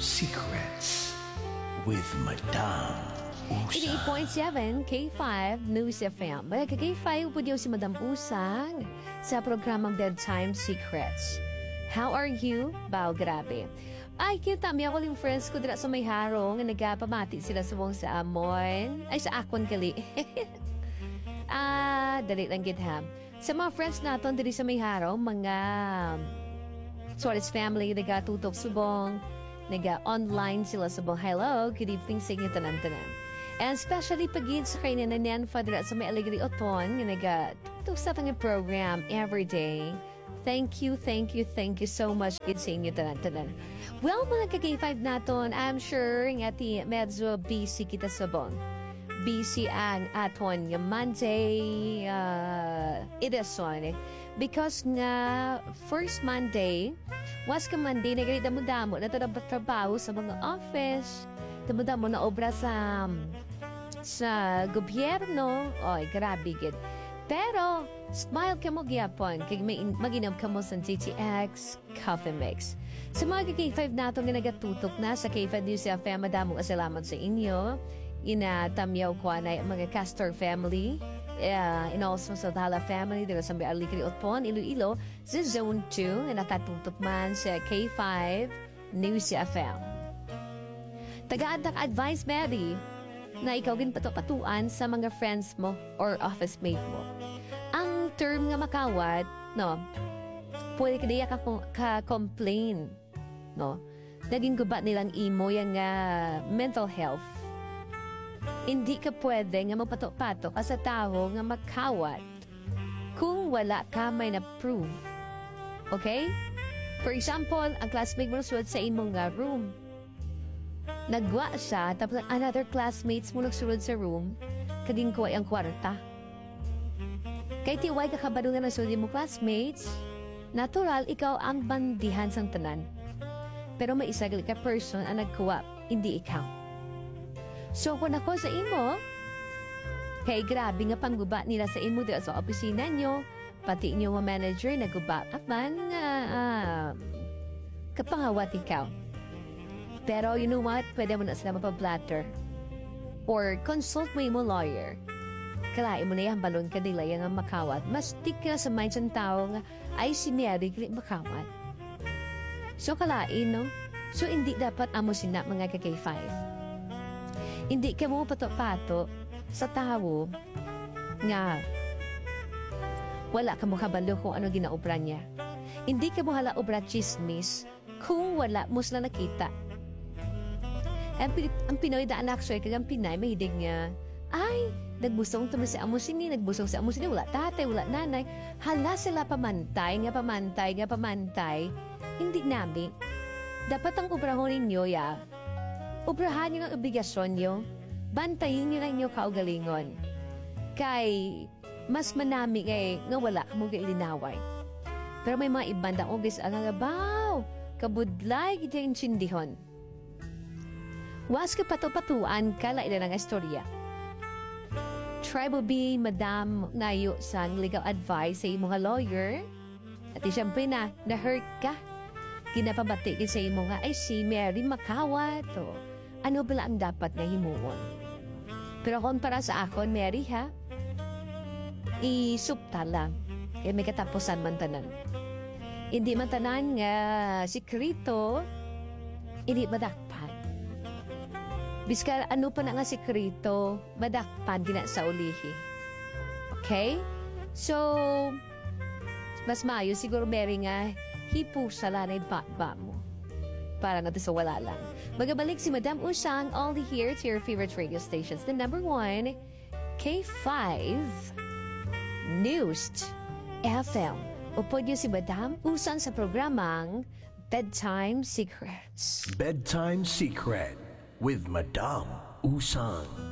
Secrets with Madam Usang. 88.7 K5 News FM. Mga K5 po diyo si Madam Usang sa programang Bedtime Secrets. How are you? Bao, grabe. Ay, kita mi ako yung friends ko dira sa may harong nga nagapamati sila subong sa amon. Ay, sa akon kali. Dali lang githam. Sa mga friends naton diri sa may harong, mga Suarez family, nagatutok subong, naga-online sila subong. Hello, good evening sa inyo tanan-tanan. And especially pagid sa kayo na Nan Father sa may Alegri Oton, nga nagatutok sa tanging program every day. Thank you so much sa inyo tanan-tanan. Well, mga ka-K5 naton, I'm sure nga ti medyo busy kita subong. Busy ang aton nga Monday edison. Because nga first Monday, was ka Monday, nagari damo-damo na trabaho sa mga office, damo-damo na obra sa gobyerno. Oy, grabe gid. Pero, smile ka mo gyapon, kay mag-inom ka mo sa GTX Coffee Mix. Sa mga K5 nato nga nagatutok na sa K5 News FM, madamo salamat sa inyo. Inatamyaw ko na mga Castor family, and also sa Dala family, dito sa Aligri Otpon, Iloilo, sa Zone 2, na nakatutok man sa K5 News FM. Tagaan-tak advice, Mary, na ikaw ginpatuan sa mga friends mo or office mate mo. Ang term nga makawat, no, pwede ka diya ka-complain, no, naging gubat nilang imo yung mental health. Hindi ka pwede nga mapatok-patok sa tao nga makawat kung wala ka may na-prove. Okay? For example, ang classmate mo nagsulod sa imong room. Nagwa siya, tapos another classmates mo nagsulod sa room, kaging kuway ang kwarta. Kay tiway kakabado nga nagsulod mo classmates, natural, ikaw ang bandihan sang tanan. Pero may isa ka person ang nagkuha, hindi ikaw. So, kung ako sa imo, kay grabe nga pangguba nila sa imo dito sa opisina nyo, pati inyo mga manager, naguba man nga kapangawat ikaw. Pero, you know what? Pwede mo na sila mapablatter. Or, consult mo imo lawyer. Kalain mo na yan, balon ka nila yung makawat. Mas tik ka sa mind ng tao nga, ay si Mary, kaya makawat. So, kalain, no? So, hindi dapat amo sina mga K5. Hindi ka mo pato-pato sa tao nga wala ka mo kabalo kung ano ginaobra niya. Hindi ka mo hala obra chismis kung wala mo sila nakita. Ang Pinoy daan actually kagang Pinay mahidig nga, ay, nagbusong tamo si amo sini, nagbusong si amo sini, wala tatay, wala nanay. Hala sila pamantay. Hindi namin. Dapat ang obrahon ninyo, obrahan nyo ang obligasyon nyo, bantayin nyo lang nyo kaugalingon. Kay, mas manami nga wala ka mo kailinaway. Pero may mga ibandang ogis ang agabaw, kabudlay kita yung sindihon. Was ka patupatuan ka la ilang istorya. Try mo be, madam, ngayo sa legal advice sa imong lawyer. At siyempre na-hurt ka. Kinapabatikin sa imo nga, ay si Mary makawat o ano bala ang dapat nga himuon. Pero kung para sa akon, Mary ha, isupta lang. Kaya may katapusan man tanan. Hindi man tanan nga sikrito, hindi madakpan. Biska ano pa na nga sikrito, madakpan gina sa ulihi. Okay? So, mas maayo siguro, Mary nga, hipusa lang na ba mo. Para nga sa wala lang. Magabalik si Madam Usang, only here to your favorite radio stations. The number 1, K5 News FM. Upod niyo si Madam Usang sa programang Bedtime Secrets. Bedtime Secret with Madam Usang.